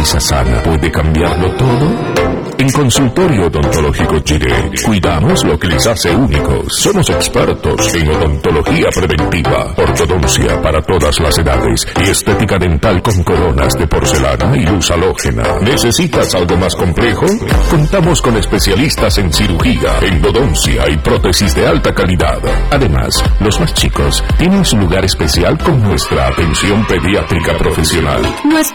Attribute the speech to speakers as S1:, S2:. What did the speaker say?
S1: sonrisa sana puede cambiarlo todo? En Consultorio Odontológico Chile, cuidamos lo que les hace únicos. Somos expertos en odontología preventiva, ortodoncia para todas las edades y estética dental con coronas de porcelana y luz halógena. ¿Necesitas algo más complejo? Contamos con especialistas en cirugía, endodoncia y prótesis de alta calidad. Además, los más chicos tienen su lugar especial con nuestra atención pediátrica profesional.
S2: No es